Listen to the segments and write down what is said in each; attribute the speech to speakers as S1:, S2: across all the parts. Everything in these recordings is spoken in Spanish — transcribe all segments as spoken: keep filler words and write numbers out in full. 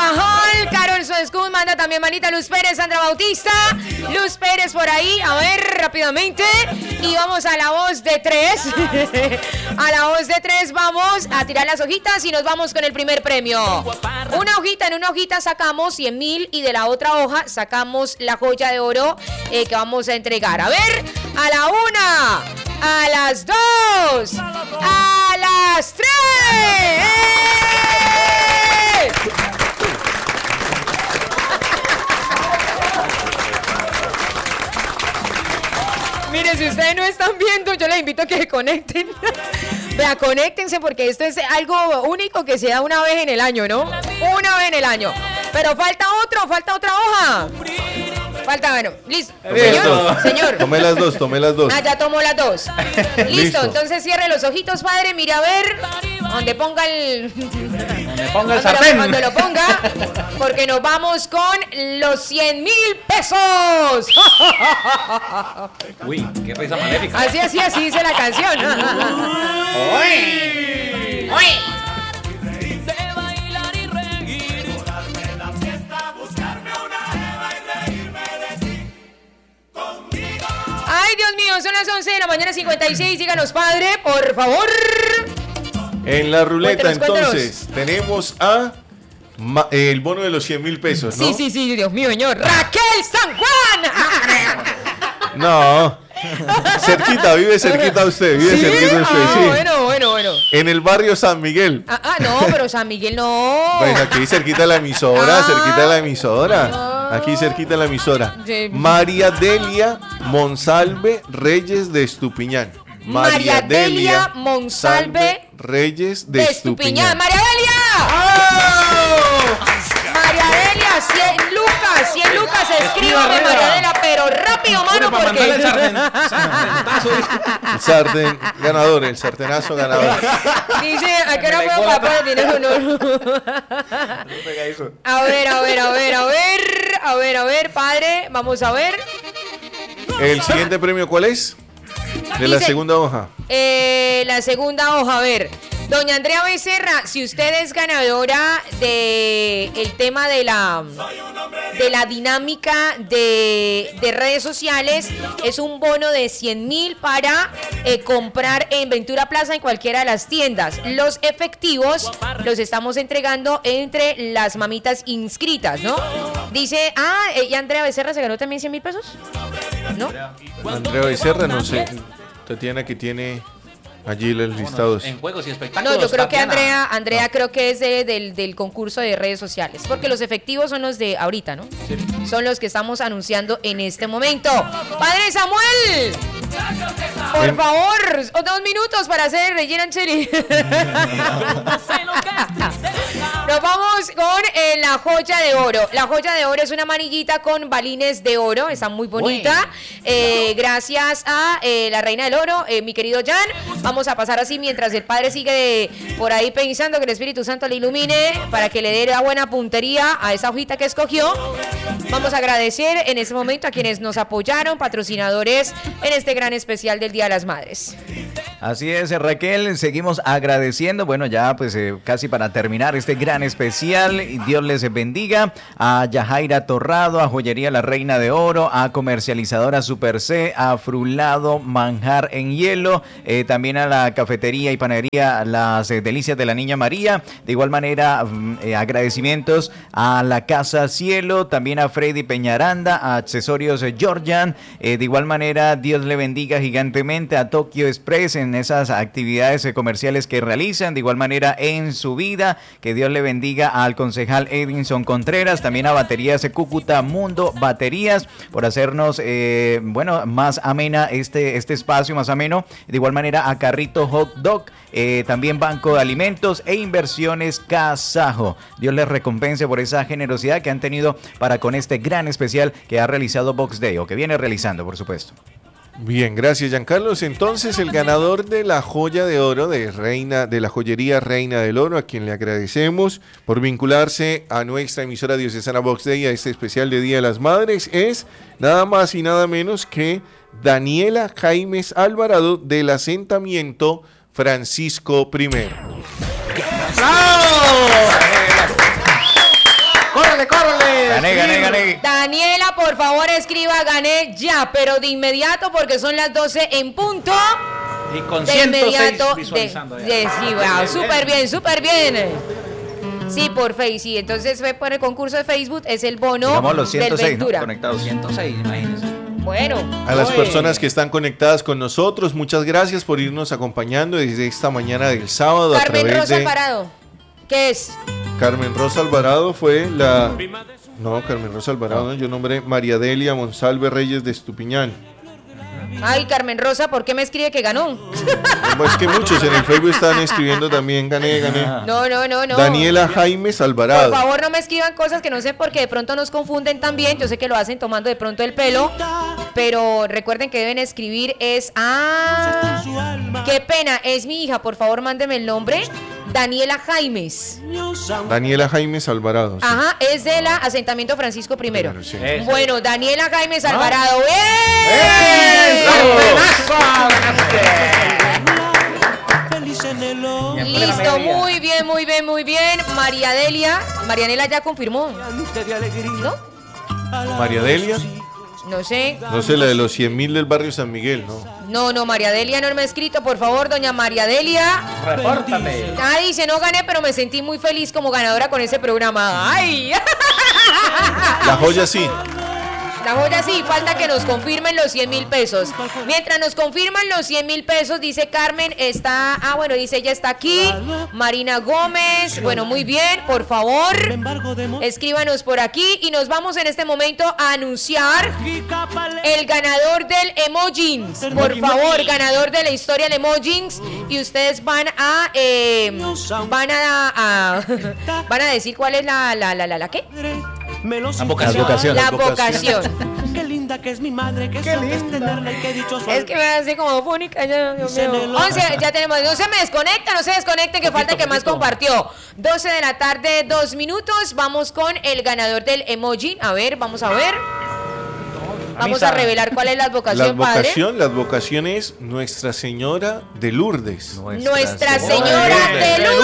S1: Carvajal, Carol Soscún, manda también manita Luz Pérez, Sandra Bautista, Luz Pérez por ahí, a ver, rápidamente, y vamos a la voz de tres, a la voz de tres vamos a tirar las hojitas y nos vamos con el primer premio. Una hojita, en una hojita sacamos cien mil y de la otra hoja sacamos la joya de oro eh, que vamos a entregar. A ver, a la una, a las dos, a las tres. ¡Eh! Mire, si ustedes no están viendo, yo les invito a que se conecten. Vea, conéctense porque esto es algo único que se da una vez en el año, ¿no? Una vez en el año. Pero falta otro, falta otra hoja. Falta, bueno, listo. Señor, señor.
S2: Tomé las dos, tomé las dos.
S1: Ah, ya tomó las dos. Listo,
S2: Listo.
S1: Entonces cierre los ojitos, padre. Mire a ver. Donde ponga el.
S3: Donde ponga el
S1: cuando
S3: sartén.
S1: Lo, cuando lo ponga. Porque nos vamos con los cien mil pesos.
S3: Uy, qué risa maléfica.
S1: Así, así, así dice la canción.
S3: ¡Uy! ¡Uy!
S1: Ay, Dios mío, son las once de la mañana, cincuenta y seis. Díganos, padre, por favor.
S2: En la ruleta,
S1: Cuéntanos,
S2: entonces, tenemos a ma- el bono de los cien mil pesos, ¿no?
S1: Sí, sí, sí, Dios mío, señor. Raquel San Juan.
S2: No. Cerquita, vive cerquita usted, vive
S1: ¿Sí?
S2: cerquita usted,
S1: Ah,
S2: sí.
S1: bueno, bueno, bueno.
S2: En el barrio San Miguel.
S1: Ah, ah, no, pero San Miguel no.
S2: Pues aquí cerquita de la emisora,
S1: Ah.
S2: cerquita de la emisora. Aquí cerquita de la emisora.
S1: Sí.
S2: María Delia Monsalve Reyes de Estupiñán.
S1: María Delia Monsalve
S2: Reyes de,
S1: de
S2: Estupiñán.
S1: Estupiñán. ¡María Delia! María Delia, cien lucas, cien lucas, escríbame,
S3: arriba.
S1: María Delia, pero rápido, mano,
S3: Para
S1: porque...
S3: mandarle el sartén. sartentazo.
S2: El sartén ganador, el sartenazo ganador.
S1: Dice, ¿a qué hora
S3: Me
S1: puedo
S3: pegó la
S1: papá de dinero? No, no. A ver, a ver, a ver, a ver, a ver, a ver, padre, vamos a ver.
S2: ¿El siguiente premio cuál es? De la
S1: Dice-
S2: segunda hoja.
S1: Eh, la segunda hoja, a ver. Doña Andrea Becerra, si usted es ganadora de el tema de la de la dinámica de, de redes sociales, es un bono de cien mil para eh, comprar en Ventura Plaza en cualquiera de las tiendas. Los efectivos los estamos entregando entre las mamitas inscritas, ¿no? Dice, ah, ¿y Andrea Becerra se ganó también cien mil pesos? ¿No?
S2: Andrea Becerra, no sé. Tatiana que tiene allí los listados.
S3: En juegos y espectáculos.
S1: No, yo creo que
S3: Tatiana.
S1: Andrea, Andrea creo que es de- del, del concurso de redes sociales, porque los efectivos son los de ahorita, ¿no?
S3: Sí.
S1: Son los que estamos anunciando en este momento. Padre Samuel, por
S2: En-
S1: favor, o- dos minutos para hacer Regina Cheli. Nos vamos con eh, la joya de oro. La joya de oro es una manillita con balines de oro, está muy bonita. Eh, gracias a eh, la reina del oro, eh, mi querido Jan. Vamos a pasar así mientras el padre sigue por ahí pensando que el Espíritu Santo le ilumine para que le dé la buena puntería a esa hojita que escogió. Vamos a agradecer en este momento a quienes nos apoyaron, patrocinadores en este gran especial del Día de las Madres.
S4: Así es, Raquel, seguimos agradeciendo, bueno, ya pues eh, casi para terminar este gran especial, y Dios les bendiga a Yajaira Torrado, a Joyería La Reina de Oro, a Comercializadora Super C, a Frulado Manjar en Hielo, eh, también a la cafetería y panadería Las eh, Delicias de la Niña María, de igual manera mm, eh, agradecimientos a la Casa Cielo, también a Freddy Peñaranda, a Accesorios eh, Georgian, eh, de igual manera Dios le bendiga gigantemente a Tokyo Express en esas actividades eh, comerciales que realizan, de igual manera en su vida, que Dios le bendiga al concejal Edinson Contreras, también a Baterías de Cúcuta Mundo Baterías, por hacernos, eh, bueno, más amena este, este espacio, más ameno, de igual manera a Carrito Hot Dog, eh, también Banco de Alimentos e Inversiones Casajo. Dios les recompense por esa generosidad que han tenido para con este gran especial que ha realizado Box Day, o que viene realizando, por supuesto.
S2: Bien, gracias, Giancarlos. Entonces, el ganador de la joya de oro de Reina, de la joyería Reina del Oro, a quien le agradecemos por vincularse a nuestra emisora diocesana Box Day, a este especial de Día de las Madres, es nada más y nada menos que Daniela Jaimes Alvarado del asentamiento Francisco I.
S4: Gané, gané, gané.
S1: Daniela, por favor, escriba gané ya, pero de inmediato porque son las doce en punto.
S3: Y con
S1: De
S3: ciento seis
S1: inmediato.
S3: visualizando.
S1: De,
S3: ya.
S1: de- sí, wow, súper bien, súper bien. Sí, por Face, sí. Entonces fue por el concurso de Facebook, es el bono
S4: Digamos los ciento
S1: del
S4: seis, ¿no?
S1: Ventura.
S4: Conectados.
S3: ciento seis, imagínense.
S1: Bueno,
S2: A las
S3: Oye.
S2: personas que están conectadas con nosotros, muchas gracias por irnos acompañando desde esta mañana del sábado a
S1: Carmen
S2: través
S1: Rosa
S2: de
S1: Alvarado, ¿qué es?
S2: Carmen Rosa Alvarado fue la no Carmen Rosa Alvarado, no, yo nombré María Delia Monsalve Reyes de Estupiñán.
S1: Ay, Carmen Rosa, ¿por qué me escribe que ganó?
S2: Pues es que muchos en el Facebook están escribiendo también gané, gané.
S1: No, no, no, no.
S2: Daniela Jaimes
S1: Por
S2: Alvarado.
S1: favor, no me escriban cosas que no sé porque de pronto nos confunden también. Yo sé que lo hacen tomando de pronto el pelo, pero recuerden que deben escribir es ah, qué pena, es mi hija. Por favor, mándeme el nombre. Daniela Jaimes.
S2: Daniela Jaimes Alvarado. sí.
S1: Ajá, es del asentamiento Francisco Primero.
S2: Claro, sí.
S3: Eso.
S1: Bueno, Daniela Jaimes Alvarado. ¡Eh! Listo, muy bien, muy bien, muy bien. María Delia, Marianela ya confirmó, ¿no?
S2: María Delia,
S1: No sé.
S2: no sé, la de los cien mil del barrio San Miguel, ¿no?
S1: No, no, María Delia no me ha escrito, por favor, doña María Delia.
S3: Repórtate.
S1: Ah, dice, no gané, pero me sentí muy feliz como ganadora con ese programa. ¡Ay!
S2: La joya sí.
S1: La joya sí, falta que nos confirmen los cien mil pesos. Mientras nos confirman los cien mil pesos, dice Carmen, está, ah, bueno, dice ella está aquí. Marina Gómez, bueno, muy bien, por favor, escríbanos por aquí y nos vamos en este momento a anunciar el ganador del Emojins. Por favor, ganador de la historia del Emojins. Y ustedes van a, eh, van a, a- van a decir cuál es la, la, la, la, la, ¿qué?
S3: La
S4: vocación.
S1: La
S2: vocación.
S1: vocación.
S5: Qué linda que es mi madre, qué suerte es tenerla y qué dichoso.
S1: Es que me hace como fónica ya, Dios mío. once, ya tenemos, no se me desconecta, no se desconecten, que falta el que más compartió. doce de la tarde, dos minutos, vamos con el ganador del emoji. A ver, vamos a ver. Vamos a revelar cuál es la
S2: La
S1: advocación, padre.
S2: vocación, la advocación es Nuestra Señora de Lourdes.
S1: Nuestra
S4: Señora
S1: Señora
S4: de
S1: de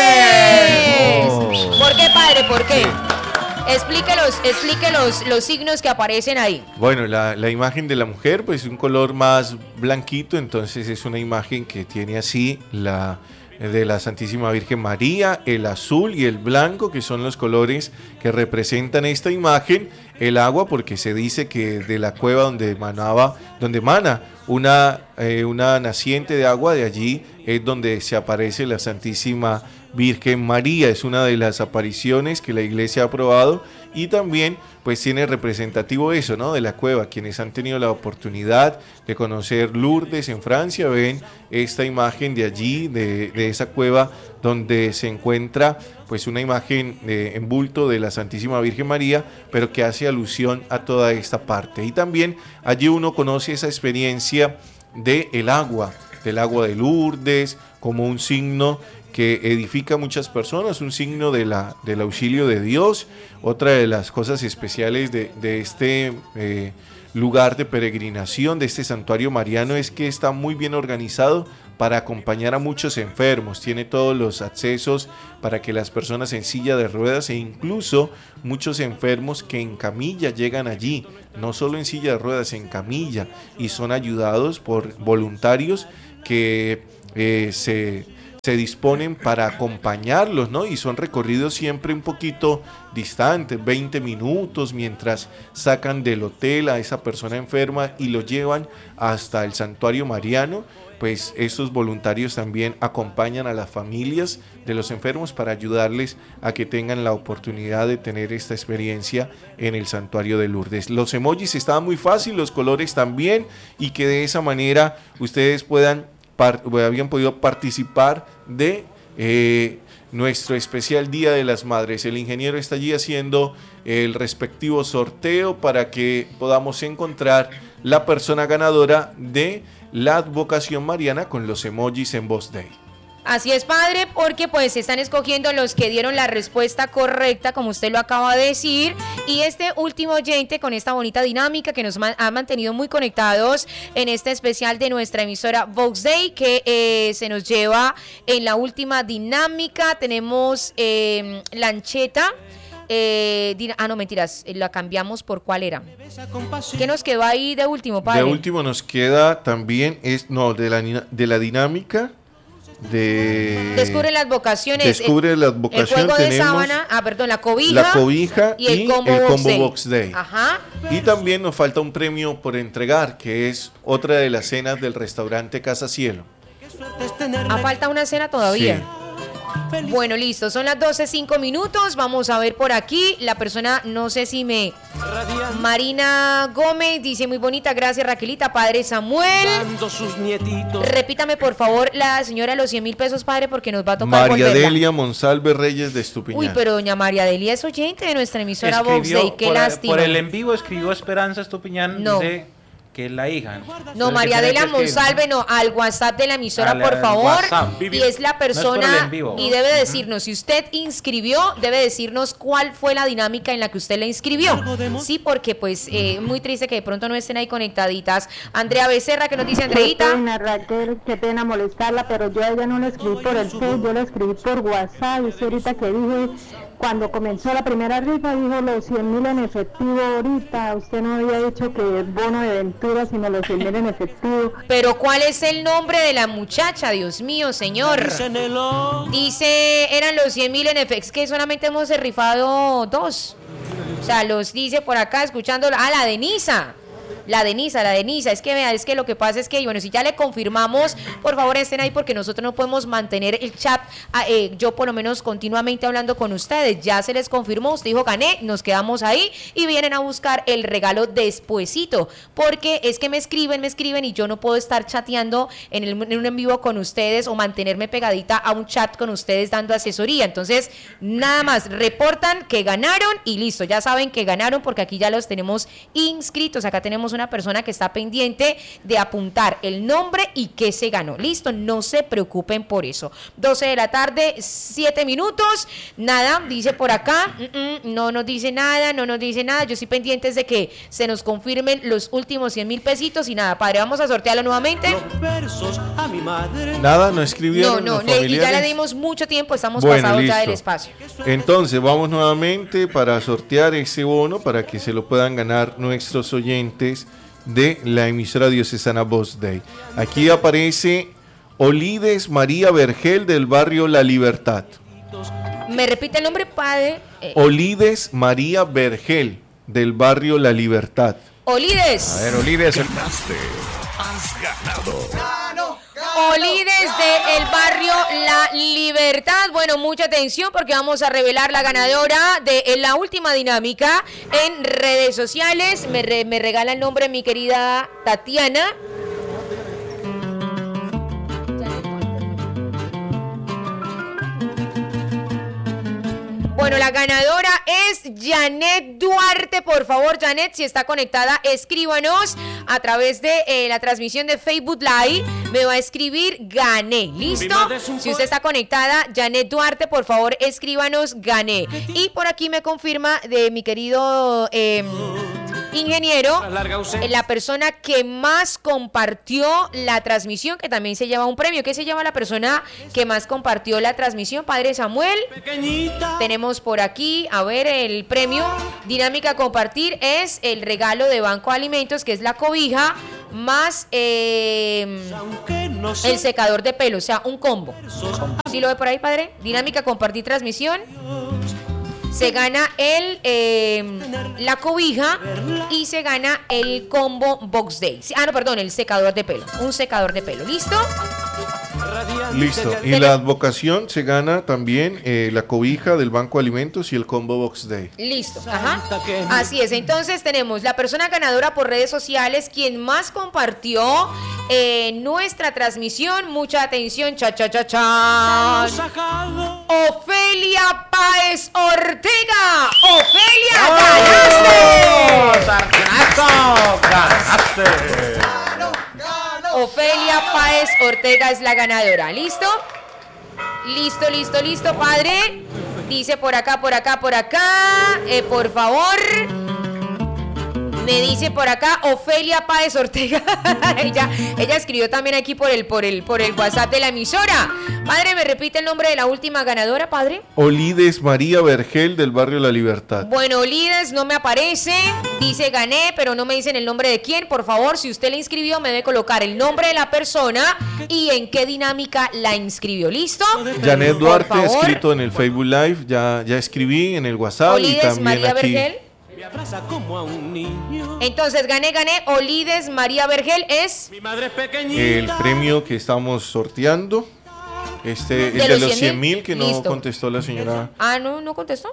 S1: Lourdes.
S4: Oh.
S1: ¿Por qué, padre? ¿Por qué? Explique los, explique los, los signos que aparecen ahí.
S2: Bueno, la, la imagen de la mujer, pues un color más blanquito, entonces es una imagen que tiene así la de la Santísima Virgen María, el azul y el blanco, que son los colores que representan esta imagen, el agua, porque se dice que de la cueva donde manaba, donde mana una, eh, una naciente de agua, de allí es donde se aparece la Santísima Virgen María, es una de las apariciones que la iglesia ha aprobado y también pues tiene representativo eso, ¿no? De la cueva. Quienes han tenido la oportunidad de conocer Lourdes en Francia ven esta imagen de allí, de, de esa cueva donde se encuentra pues una imagen eh, en bulto de la Santísima Virgen María, pero que hace alusión a toda esta parte. Y también allí uno conoce esa experiencia del agua, del agua de Lourdes, como un signo que edifica a muchas personas, un signo de la, del auxilio de Dios. Otra de las cosas especiales de, de este eh, lugar de peregrinación, de este santuario mariano, es que está muy bien organizado para acompañar a muchos enfermos. Tiene todos los accesos para que las personas en silla de ruedas e incluso muchos enfermos que en camilla llegan allí, no solo en silla de ruedas, en camilla, y son ayudados por voluntarios que eh, se... se disponen para acompañarlos, ¿no? Y son recorridos siempre un poquito distantes, veinte minutos, mientras sacan del hotel a esa persona enferma y lo llevan hasta el santuario mariano. Pues estos voluntarios también acompañan a las familias de los enfermos para ayudarles a que tengan la oportunidad de tener esta experiencia en el santuario de Lourdes. Los emojis estaban muy fáciles, los colores también, y que de esa manera ustedes puedan Par, habían podido participar de eh, nuestro especial Día de las Madres. El ingeniero está allí haciendo el respectivo sorteo para que podamos encontrar la persona ganadora de la advocación mariana con los emojis en Voz Day.
S1: Así es, padre, porque pues se están escogiendo los que dieron la respuesta correcta, como usted lo acaba de decir, y este último oyente con esta bonita dinámica que nos ha mantenido muy conectados en este especial de nuestra emisora Vox Day, que eh, se nos lleva en la última dinámica. Tenemos eh, Lancheta, Eh, din- ah, no, mentiras, eh, la cambiamos por cuál era. ¿Qué nos quedó ahí de último, padre?
S2: De último nos queda también, es no, de la, nina- de la dinámica de...
S1: Descubre las vocaciones.
S2: Descubre
S1: el,
S2: las
S1: el
S2: vocaciones.
S1: juego de
S2: tenemos
S1: sábana, ah, perdón, la cobija.
S2: la cobija
S1: y el combo,
S2: el
S1: box,
S2: combo
S1: day.
S2: box day.
S1: Ajá.
S2: Y también nos falta un premio por entregar, que es otra de las cenas del restaurante Casa Cielo.
S1: Ah, falta una cena todavía.
S2: Sí.
S1: Bueno, listo, son las doce, cinco minutos. Vamos a ver por aquí. La persona, no sé si me. Marina Gómez dice: muy bonita, gracias Raquelita, padre Samuel.
S5: Dando sus nietitos.
S1: Repítame por favor la señora de los cien mil pesos, padre, porque nos va a tocar
S2: María
S1: volverla.
S2: Delia Monsalve Reyes de Estupiñán.
S1: Uy, pero doña María Delia es oyente de nuestra emisora Vox Day, qué
S3: por,
S1: lástima.
S3: por el en vivo escribió Esperanza Estupiñán,
S1: No.
S3: dice que es la hija.
S1: No,
S3: Entonces,
S1: María
S3: ¿qué tiene
S1: Delia
S3: que escribir?
S1: Monsalve, no, al WhatsApp de la emisora,
S3: Al-
S1: por
S3: al
S1: favor.
S3: WhatsApp.
S1: Y es la
S3: No es por el
S1: persona,
S3: en vivo.
S1: y debe decirnos, si usted inscribió, debe decirnos cuál fue la dinámica en la que usted la inscribió. Sí, porque pues eh, muy triste que de pronto no estén ahí conectaditas. Andrea Becerra, que nos dice
S6: Qué
S1: Andreita.
S6: pena, Raquel, qué pena molestarla, pero yo a ella no la escribí por el Facebook, yo la escribí por WhatsApp. Y usted ahorita que dije, cuando comenzó la primera rifa, dijo los cien mil en efectivo ahorita. Usted no había dicho que es bono de aventura, sino los cien mil en efectivo.
S1: Pero ¿cuál es el nombre de la muchacha? Dios mío, señor.
S5: Dicen el hombre.
S1: Dice, eran los cien mil en F X, que solamente hemos rifado dos. O sea, los dice por acá, escuchando. Ah, la de Nisa. La de Nisa, la de Nisa. Es que vea, es que lo que pasa es que, bueno, si ya le confirmamos, por favor estén ahí porque nosotros no podemos mantener el chat, ah, eh, yo por lo menos continuamente hablando con ustedes. Ya se les confirmó, usted dijo gané, nos quedamos ahí y vienen a buscar el regalo despuesito. Porque es que me escriben, me escriben y yo no puedo estar chateando en, el, en un en vivo con ustedes o mantenerme pegadita a un chat con ustedes dando asesoría. Entonces, nada más, reportan que ganaron y listo, ya saben que ganaron porque aquí ya los tenemos inscritos. Acá tenemos una persona que está pendiente de apuntar el nombre y qué se ganó. Listo, no se preocupen por eso. doce de la tarde, siete minutos. Nada, dice por acá, mm, mm, no nos dice nada, no nos dice nada. Yo estoy pendiente de que se nos confirmen los últimos cien mil pesitos y nada, padre, vamos a sortearlo nuevamente.
S5: Los versos a mi madre.
S2: Nada, no
S1: No,
S2: escribieron
S1: no,
S2: los
S1: le- y ya
S2: familiares?
S1: le dimos mucho tiempo, estamos
S2: Bueno,
S1: pasados ya
S2: listo.
S1: del espacio.
S2: Entonces vamos nuevamente para sortear ese bono para que se lo puedan ganar nuestros oyentes de la emisora diocesana Vox Day. Aquí aparece Olides María Vergel del barrio La Libertad.
S1: ¿Me repite el nombre, padre? Eh,
S2: Olides María Vergel del barrio La Libertad.
S1: Olides.
S4: A ver, Olives.
S1: Olides de el barrio La Libertad. Bueno, mucha atención porque vamos a revelar la ganadora de en la última dinámica en redes sociales. Me, re- me regala el nombre mi querida Tatiana. Bueno, la ganadora es Janet Duarte. Por favor, Janet, si está conectada, escríbanos a través de eh, la transmisión de Facebook Live. Me va a escribir gané. ¿Listo? Si usted está conectada, Janet Duarte, por favor, escríbanos gané. Y por aquí me confirma de mi querido eh, ingeniero,
S5: La larga ausencia.
S1: eh, la persona que más compartió la transmisión, que también se lleva un premio. ¿Qué se llama la persona que más compartió la transmisión, padre Samuel?
S5: Pequeñita.
S1: Tenemos por aquí, a ver, el premio Dinámica Compartir es el regalo de Banco Alimentos, que es la cobija, más eh,
S5: Aunque no sé
S1: el secador de pelo, o sea, un combo. ¿Sí lo ve por ahí, padre? Dinámica Compartir Transmisión. Se gana el eh, la cobija y se gana el combo Box Day. Ah, no, perdón, el secador de pelo. Un secador de pelo. ¿Listo?
S5: radiante
S2: Listo.
S5: de
S2: Y la advocación se gana también eh, la cobija del Banco Alimentos y el combo Box Day.
S1: Listo, ajá.
S5: Santa que me-
S1: Así es, entonces tenemos la persona ganadora por redes sociales, quien más compartió eh, nuestra transmisión. Mucha atención, cha cha cha cha.
S5: Sacado.
S1: Ofelia Páez Ortega. Ofelia, ganaste. Ofelia Páez Ortega es la ganadora. ¿Listo? Listo, listo, listo, padre. Dice por acá, por acá, por acá. Eh, por favor. Me dice por acá Ofelia Páez Ortega. ella, ella escribió también aquí por el, por el, por el WhatsApp de la emisora. Padre, ¿me repite el nombre de la última ganadora, padre?
S2: Olides María Vergel del barrio La Libertad.
S1: Bueno, Olides no me aparece. Dice gané, pero no me dicen el nombre de quién. Por favor, si usted la inscribió, me debe colocar el nombre de la persona y en qué dinámica la inscribió. ¿Listo?
S2: Janet
S1: Por
S2: Duarte ha
S1: favor.
S2: escrito en el Facebook Live, ya, ya escribí en el WhatsApp y
S1: Olides
S2: también
S1: María
S2: aquí.
S1: Vergel.
S5: Me abraza como a un niño.
S1: Entonces, gané, gané. Olides María Vergel es
S5: Mi madre es pequeñita.
S2: El premio que estamos sorteando, este, el
S1: ¿De
S2: de
S1: los
S2: los
S1: cien
S2: cien
S1: mil?
S2: mil que no
S1: Listo.
S2: contestó la señora.
S1: Ah, no, no contestó.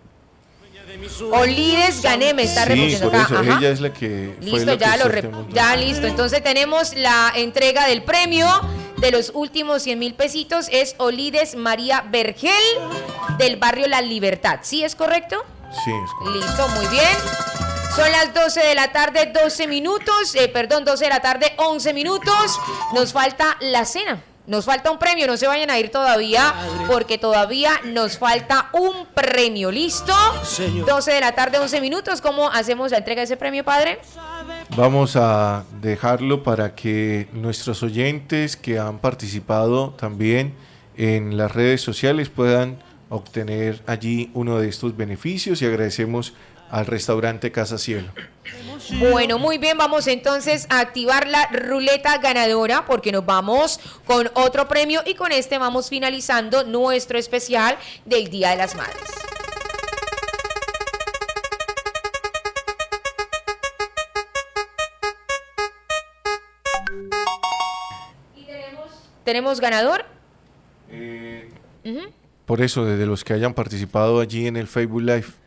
S1: Olides gané, me está
S2: Sí,
S1: repitiendo
S2: por
S1: acá.
S2: eso,
S1: Ajá.
S2: ella es la que fue
S1: Listo,
S2: la
S1: ya
S2: que
S1: lo rep-
S2: sorteamos.
S1: ya listo. Entonces tenemos la entrega del premio de los últimos cien mil pesitos. Es Olides María Vergel del barrio La Libertad. ¿Sí es correcto?
S2: Sí, es correcto.
S1: Listo, muy bien. Son las doce de la tarde, doce minutos. Eh, perdón, doce de la tarde, once minutos. Nos falta la cena. Nos falta un premio, no se vayan a ir todavía porque todavía nos falta un premio, ¿listo? doce de la tarde, once minutos, ¿cómo hacemos la entrega de ese premio, padre?
S2: Vamos a dejarlo para que nuestros oyentes que han participado también en las redes sociales puedan obtener allí uno de estos beneficios y agradecemos al restaurante Casa Cielo.
S1: Bueno, muy bien, vamos entonces a activar la ruleta ganadora porque nos vamos con otro premio y con este vamos finalizando nuestro especial del Día de las Madres. ¿Y tenemos, tenemos ganador?
S2: Eh,
S1: Ujú.
S2: Por eso, desde los que hayan participado allí en el Facebook Live.